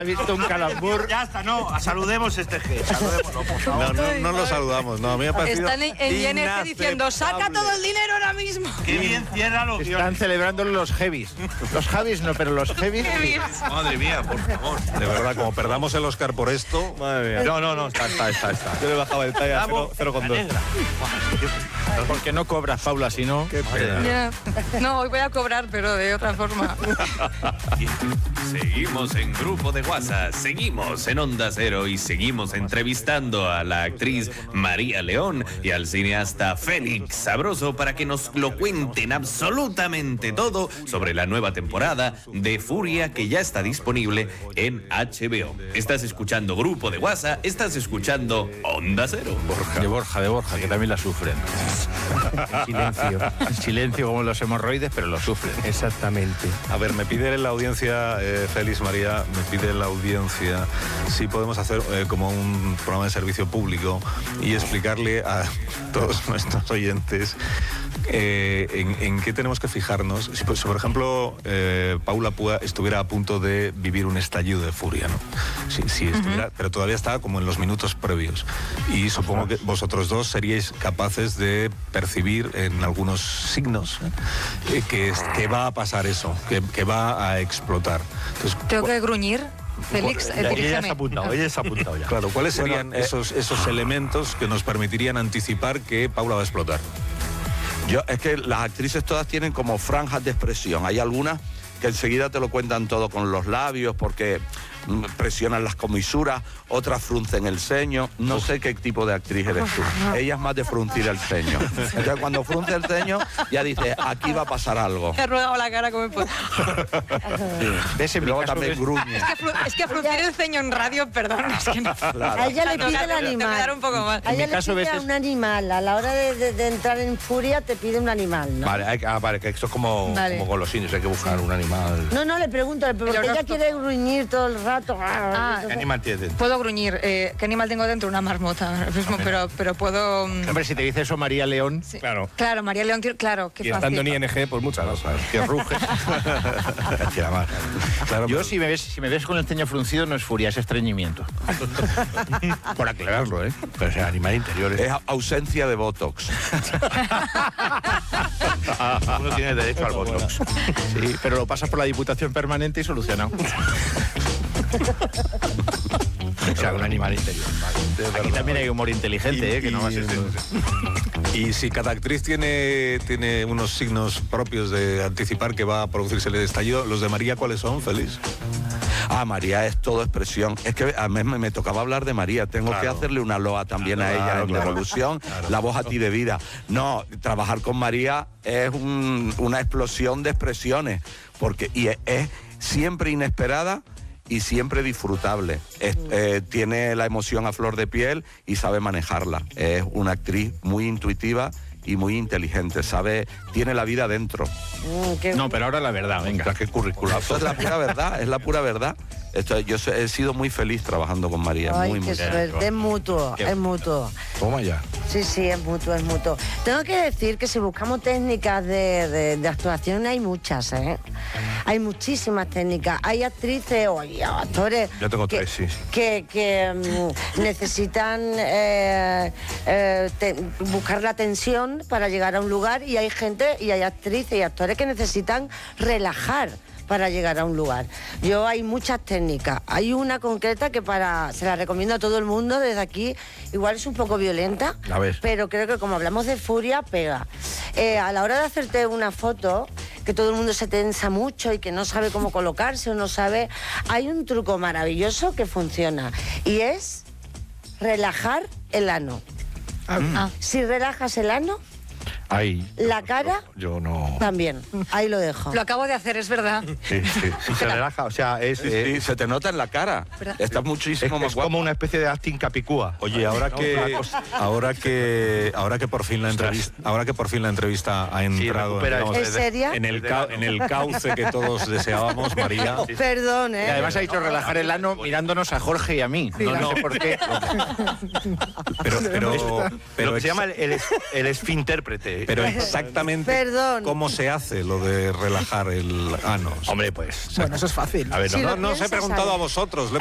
He visto un calambur. Ya está, no, saludemos este G. Saludémoslo, por favor. No lo saludamos, no, a mí me ha parecido... Están en ING diciendo, saca todo el dinero ahora mismo. Qué bien cierra los Están celebrando los heavies. Los Javis no, pero los heavies. Sí. Madre mía, por favor. De verdad, como perdamos el Oscar por esto... Madre mía. No, está. Yo le bajaba el talla a 0,2. Porque no cobras, Paula, si no... Qué pena. Ya. No, hoy voy a cobrar, pero de otra forma. Seguimos en Grupo de WhatsApp, seguimos en Onda Cero y seguimos entrevistando a la actriz María León y al cineasta Félix Sabroso para que nos lo cuenten absolutamente todo sobre la nueva temporada de Furia que ya está disponible en HBO. Estás escuchando Grupo de WhatsApp, estás escuchando Onda Cero. De Borja, que también la sufren. En silencio como los hemorroides, pero lo sufren. Exactamente. A ver, me pide la audiencia, Félix, María, me pide la audiencia si podemos hacer como un programa de servicio público y explicarle a todos nuestros oyentes en qué tenemos que fijarnos. Si, pues, por ejemplo, Paula Púa estuviera a punto de vivir un estallido de furia, ¿no? Si estuviera, pero todavía está como en los minutos previos. Y supongo que vosotros dos seríais capaces de percibir en algunos signos que va a pasar eso, que va a explotar. Entonces, Tengo que gruñir. Félix, Ella se ha apuntado ya. Claro, ¿cuáles serían esos elementos que nos permitirían anticipar que Paula va a explotar? Es que las actrices todas tienen como franjas de expresión. Hay algunas que enseguida te lo cuentan todo con los labios porque presionan las comisuras, otras fruncen el ceño. No sé qué tipo de actriz eres tú. Ella es más de fruncir el ceño. Entonces cuando frunce el ceño ya dice, aquí va a pasar algo. Te he rodado la cara como puedo. Sí. Y luego también gruñe. Es que fruncir el ceño en radio, perdón, es que no. Claro. A ella le pide el animal. Quedar un poco mal. A ella le pide un animal. A la hora de entrar en furia te pide un animal, ¿no? Vale, que esto es como golosinas, hay que buscar un animal. No, le pregunto, porque ella quiere gruñir todo el rato. ¿Qué animal tienes dentro? Puedo gruñir. ¿Qué animal tengo dentro? Una marmota. Pero puedo... Hombre, si te dice eso María León... Sí. Claro, María León, claro, qué y fácil. estando en ING, pues muchas cosas. Que ruge. Claro, yo, si me ves con el ceño fruncido, no es furia, es estreñimiento. Por aclararlo, ¿eh? Pero sea animal interior. Es ausencia de botox. Uno tiene derecho al botox. Sí, pero lo pasas por la Diputación Permanente y solucionado. O sea, un animal interior. Vale. Aquí también hay humor inteligente, que no va a ser... Y si cada actriz tiene unos signos propios de anticipar que va a producirse el estallido, ¿los de María cuáles son, Félix? María es todo expresión. Es que a mí me tocaba hablar de María. Tengo que hacerle una loa también a ella en la evolución. La voz a ti de vida. No, trabajar con María es una explosión de expresiones. Y es siempre inesperada y siempre disfrutable. Tiene la emoción a flor de piel y sabe manejarla. Es una actriz muy intuitiva y muy inteligente, tiene la vida dentro. No, pero ahora la verdad, venga. Qué curriculazo. Es la pura verdad. Yo he sido muy feliz trabajando con María. Ay, muy qué suerte. Es mutuo. Toma ya. Sí, es mutuo. Tengo que decir que si buscamos técnicas de actuación hay muchas, ¿eh? Hay muchísimas técnicas. Hay actrices o actores... Yo tengo tres, sí. Que necesitan buscar la tensión para llegar a un lugar y hay actrices y actores que necesitan relajar para llegar a un lugar. Hay muchas técnicas. Hay una concreta que se la recomiendo a todo el mundo desde aquí. Igual es un poco violenta, pero creo que como hablamos de furia, pega. A la hora de hacerte una foto, que todo el mundo se tensa mucho y que no sabe cómo colocarse o no sabe, hay un truco maravilloso que funciona y es relajar el ano. Si relajas el ano, la cara también. Ahí lo dejo. Lo acabo de hacer, es verdad. Sí. Se relaja, o sea, se te nota en la cara. Estás muchísimo más guapo. Es como una especie de acting capicúa. Oye, ahora que por fin la entrevista ha entrado, digamos, ¿Es seria? en el cauce que todos deseábamos, María. Perdón, Y además ha dicho relajar el ano mirándonos a Jorge y a mí. No sé por qué. Pero lo que se llama el esfintérprete. Pero exactamente Perdón. cómo se hace lo de relajar el ano. Hombre, pues... Bueno, eso es fácil. A ver, Si No, lo no os he piensas, preguntado Ale. a vosotros.